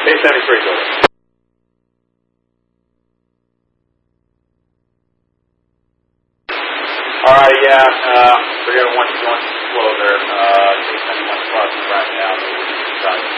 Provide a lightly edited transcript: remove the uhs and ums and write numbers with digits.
Base 73, building. All right, yeah, we're going to want you going slow there. Base 71 crossing right now.